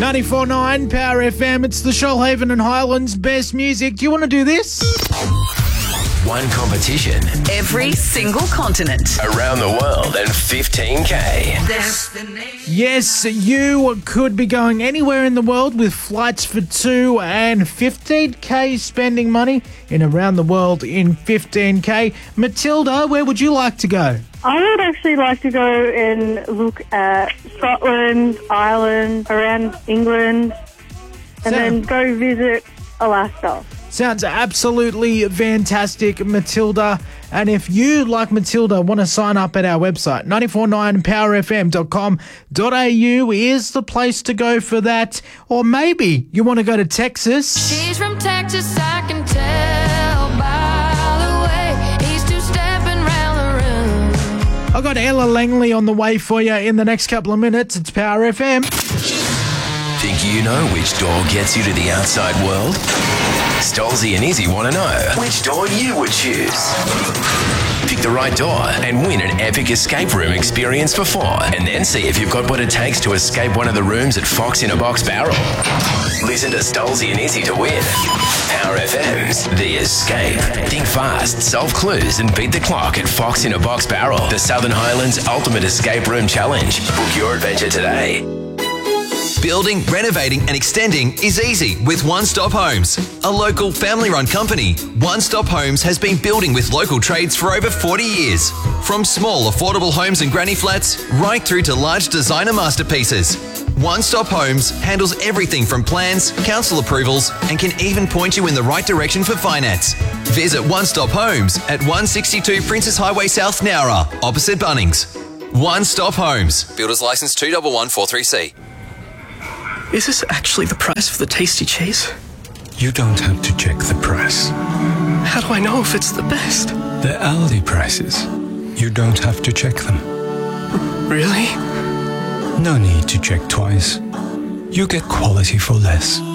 94.9 Power FM. It's the Shoalhaven and Highlands best music. Do you want to do this? One competition. Every single continent. Around the world and 15K. Yes, you could be going anywhere in the world with flights for two and 15K spending money in around the world in 15K. Matilda, where would you like to go? I would actually like to go and look at Scotland, Ireland, around England, and then go visit Alaska. Sounds absolutely fantastic, Matilda. And if you, like Matilda, want to sign up at our website, 949powerfm.com.au is the place to go for that. Or maybe you want to go to Texas. She's from Texas, I can tell by the way he's two-stepping round the room. I got Ella Langley on the way for you in the next couple of minutes. It's Power FM. Think you know which door gets you to the outside world? Stolzy and Izzy want to know which door you would choose. Pick the right door and win an epic escape room experience for four, and then see if you've got what it takes to escape one of the rooms at Fox in a Box Barrel. Listen to Stolzy and Izzy to win. Power FM's The Escape. Think fast, solve clues, and beat the clock at Fox in a Box Barrel, the Southern Highlands Ultimate Escape Room Challenge. Book your adventure today. Building, renovating and extending is easy with One Stop Homes. A local family-run company, One Stop Homes has been building with local trades for over 40 years. From small, affordable homes and granny flats, right through to large designer masterpieces. One Stop Homes handles everything from plans, council approvals, and can even point you in the right direction for finance. Visit One Stop Homes at 162 Princess Highway South, Nowra, opposite Bunnings. One Stop Homes. Builders Licence 211443C. Is this actually the price of the tasty cheese? You don't have to check the price. How do I know if it's the best? The Aldi prices. You don't have to check them. Really? No need to check twice. You get quality for less.